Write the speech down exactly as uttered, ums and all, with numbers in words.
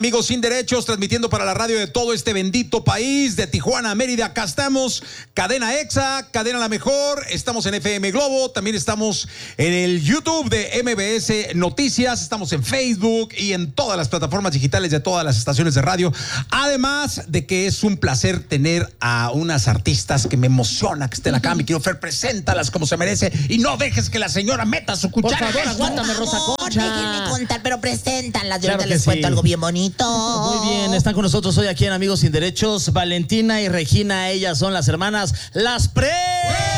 Amigos Sin Derechos, transmitiendo para la radio de todo este bendito país, de Tijuana a Mérida. Acá estamos, Cadena Exa, Cadena La Mejor. Estamos en F M Globo, también estamos en el YouTube de M B S Noticias. Estamos en Facebook y en todas las plataformas digitales de todas las estaciones de radio. Además de que es un placer tener a unas artistas que me emociona que estén acá. Mi querido Fer, preséntalas como se merece y no dejes que la señora meta su cuchara. Por favor, aguántame, Rosa Concha. Déjenme contar, pero preséntanlas. Yo Claro ahorita que les sí. cuento algo bien bonito. Muy bien, están con nosotros hoy aquí en Amigos Sin Derechos, Valentina y Regina. Ellas son las hermanas Las Pre...